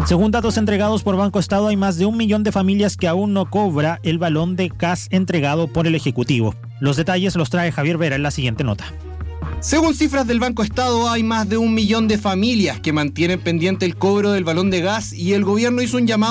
Según datos entregados por Banco Estado, hay más de 1 millón de familias que aún no cobra el balón de gas entregado por el Ejecutivo. Los detalles los trae Javier Vera en la siguiente nota. Según cifras del Banco Estado, hay más de 1 millón de familias que mantienen pendiente el cobro del balón de gas y el gobierno hizo un llamado